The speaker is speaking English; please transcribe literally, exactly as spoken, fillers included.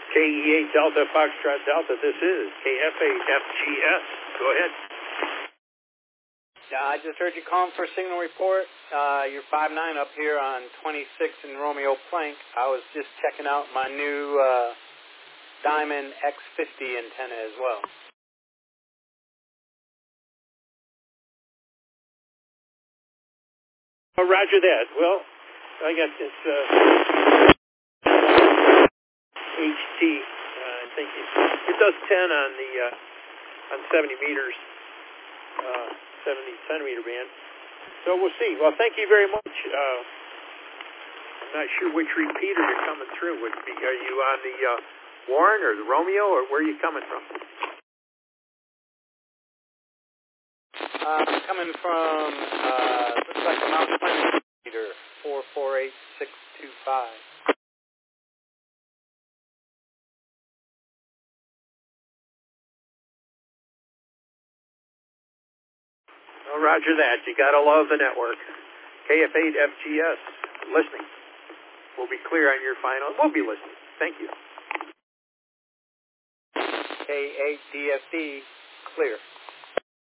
K E eight Delta Foxtrot Delta, this is K F eight F G S. Go ahead. Yeah, I just heard you calling for a signal report. Uh, you're five nine up here on twenty-six in Romeo Plank. I was just checking out my new uh, Diamond X fifty antenna as well. Oh, roger that. Well, I got this uh, H T. Uh, I think it, it does ten on the uh, on seventy meters, uh, seventy centimeter band. So we'll see. Well, thank you very much. Uh, I'm not sure which repeater you're coming through. Would be, are you on the uh, Warren or the Romeo, or where are you coming from? Uh, I'm coming from uh, looks like a Mount Pleasant repeater, four four eight six two five. Oh, roger that. You got to love the network. K F eight F G S, listening. We'll be clear on your final. We'll be listening. Thank you. K eight D F D, clear.